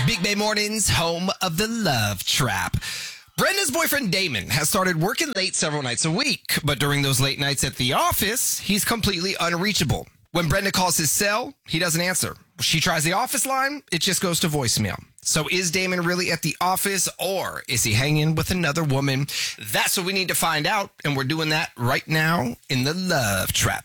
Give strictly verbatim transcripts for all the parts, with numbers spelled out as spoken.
Big Bay Mornings, home of the Love Trap. Brenda's boyfriend Damon has started working late several nights a week, but during those late nights at the office, he's completely unreachable. When Brenda calls his cell, he doesn't answer. She tries the office line, it just goes to voicemail. So is Damon really at the office, or is he hanging with another woman? That's what we need to find out, and we're doing that right now in the Love Trap.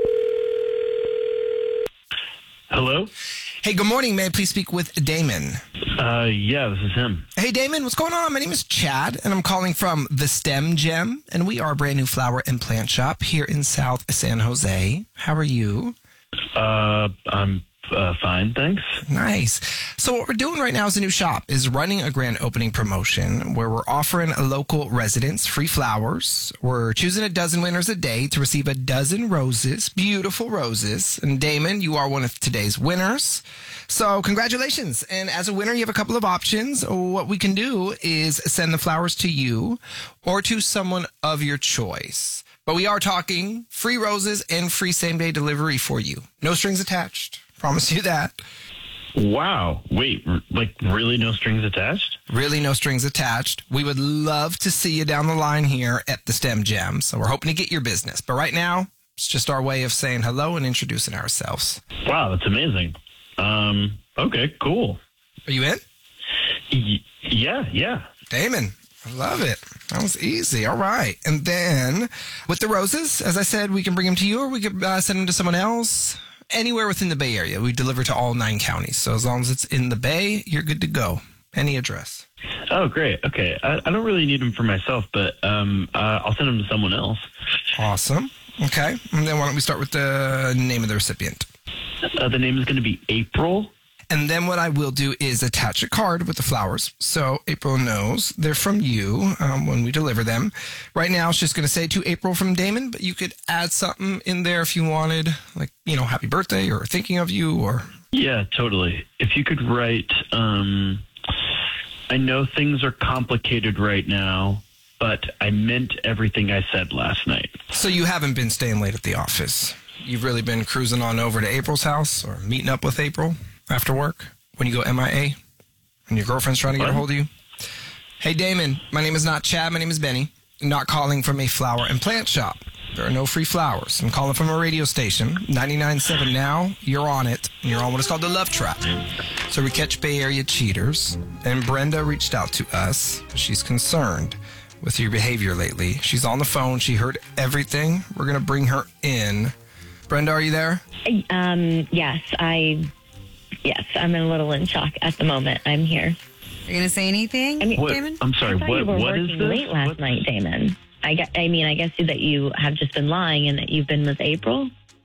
Hello? Hey, good morning. May I please speak with Damon? Uh, yeah, this is him. Hey, Damon, what's going on? My name is Chad, and I'm calling from the STEM Gem, and we are a brand new flower and plant shop here in South San Jose. How are you? Uh, I'm uh, fine, thanks. Nice. So what we're doing right now as a new shop is running a grand opening promotion where we're offering local residents free flowers. We're choosing a dozen winners a day to receive a dozen roses, beautiful roses. And Damon, you are one of today's winners. So congratulations. And as a winner, you have a couple of options. What we can do is send the flowers to you or to someone of your choice. But we are talking free roses and free same-day delivery for you. No strings attached. Promise you that. Wow. Wait, r- like really no strings attached? Really no strings attached. We would love to see you down the line here at the STEM Gem. So we're hoping to get your business. But right now, it's just our way of saying hello and introducing ourselves. Wow, that's amazing. Um, okay, cool. Are you in? Y- yeah, yeah. Damon, I love it. That was easy. All right. And then with the roses, as I said, we can bring them to you or we could uh, send them to someone else. Anywhere within the Bay Area. We deliver to all nine counties. So as long as it's in the Bay, you're good to go. Any address. Oh, great. Okay. I, I don't really need them for myself, but um, uh, I'll send them to someone else. Awesome. Okay. And then why don't we start with the name of the recipient? Uh, the name is going to be April. And then what I will do is attach a card with the flowers. So April knows they're from you um, when we deliver them. Right now, it's just going to say to April from Damon, but you could add something in there if you wanted, like, you know, happy birthday or thinking of you or... Yeah, totally. If you could write, um, I know things are complicated right now, but I meant everything I said last night. So you haven't been staying late at the office. You've really been cruising on over to April's house or meeting up with April after work when you go M I A and your girlfriend's trying to get What? a hold of you. Hey, Damon, my name is not Chad. My name is Benny. I'm not calling from a flower and plant shop. There are no free flowers. I'm calling from a radio station, ninety-nine point seven now. You're on it. And you're on what is called the Love Trap. So we catch Bay Area cheaters. And Brenda reached out to us. She's concerned with your behavior lately. She's on the phone. She heard everything. We're going to bring her in. Brenda, are you there? Um, yes, I, yes, I'm a little in shock at the moment. I'm here. You're going to say anything, I mean, What? Damon? I'm sorry, I thought what, you were what is working this? late last What- night, Damon. I, gue- I mean, I guess that you have just been lying and that you've been with April.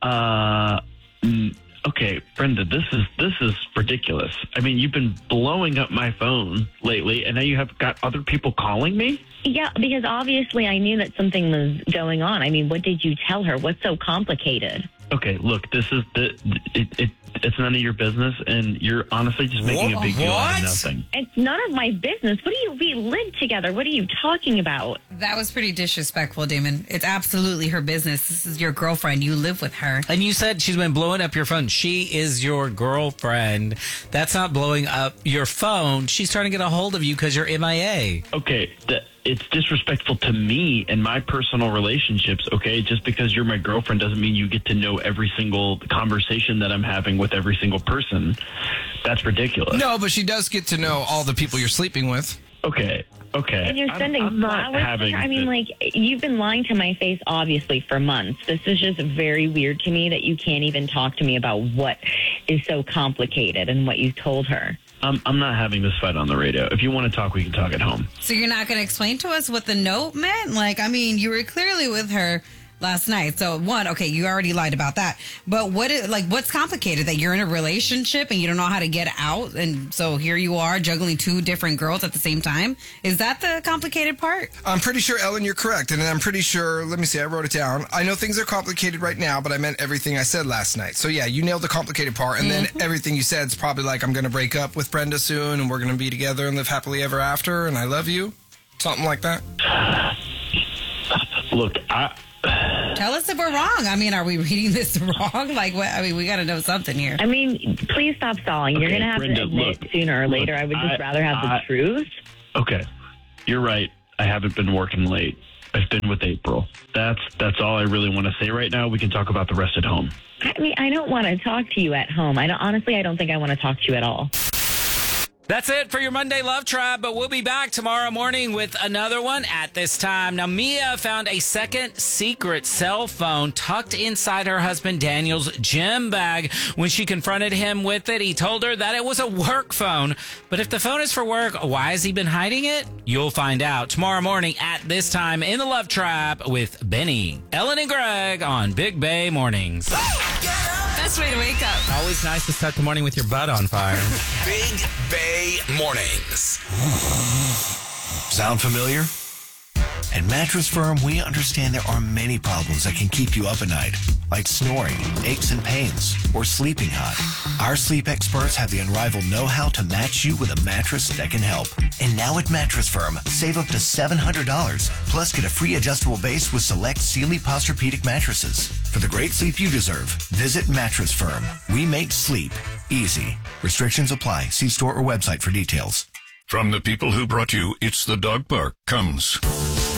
Uh, mm, okay, Brenda, this is this is ridiculous. I mean, you've been blowing up my phone lately, and now you have got other people calling me? Yeah, because obviously I knew that something was going on. I mean, what did you tell her? What's so complicated? Okay, look, this is the it, it it's none of your business, and you're honestly just making a big deal out What? of nothing. It's none of my business. What do you, we live together. What are you talking about? That was pretty disrespectful, Damon. It's absolutely her business. This is your girlfriend. You live with her. And you said she's been blowing up your phone. She is your girlfriend. That's not blowing up your phone. She's trying to get a hold of you because you're M I A. Okay, that it's disrespectful to me and my personal relationships, okay? Just because you're my girlfriend doesn't mean you get to know every single conversation that I'm having with every single person. That's ridiculous. No, but she does get to know all the people you're sleeping with. Okay, okay. And you're I'm- sending I'm not flowers to having her? I mean, the- like, you've been lying to my face, obviously, for months. This is just very weird to me that you can't even talk to me about what is so complicated and what you told her. I'm, I'm not having this fight on the radio. If you want to talk, we can talk at home. So you're not going to explain to us what the note meant? Like, I mean, you were clearly with her last night. So one, okay, you already lied about that. But what is, like, what's complicated? That you're in a relationship and you don't know how to get out, and so here you are juggling two different girls at the same time? Is that the complicated part? I'm pretty sure, Ellen, you're correct. And I'm pretty sure, let me see, I wrote it down. I know things are complicated right now, but I meant everything I said last night. So yeah, you nailed the complicated part. And then everything you said is probably like, I'm going to break up with Brenda soon and we're going to be together and live happily ever after. And I love you. Something like that. Look, I... Tell us if we're wrong. I mean, are we reading this wrong? Like, what? I mean, we got to know something here. I mean, please stop stalling. You're Okay, going to have Brenda, to admit look, sooner or later. look, I would just I- rather have the I- truth. Okay, you're right. I haven't been working late. I've been with April. That's that's all I really want to say right now. We can talk about the rest at home. I mean, I don't want to talk to you at home. I don't honestly. I don't think I want to talk to you at all. That's it for your Monday Love Tribe, but we'll be back tomorrow morning with another one at this time. Now, Mia found a second secret cell phone tucked inside her husband Daniel's gym bag. When she confronted him with it, he told her that it was a work phone. But if the phone is for work, why has he been hiding it? You'll find out tomorrow morning at this time in the Love Tribe with Benny, Ellen, and Greg on Big Bay Mornings. Best way to wake up. Always nice to start the morning with your butt on fire. Big Bay Mornings. Sound familiar? At Mattress Firm, we understand there are many problems that can keep you up at night, like snoring, aches and pains, or sleeping hot. Our sleep experts have the unrivaled know-how to match you with a mattress that can help. And now at Mattress Firm, save up to seven hundred dollars, plus get a free adjustable base with select Sealy Posturepedic mattresses. For the great sleep you deserve, visit Mattress Firm. We make sleep easy. Restrictions apply. See store or website for details. From the people who brought you It's the Dog Park comes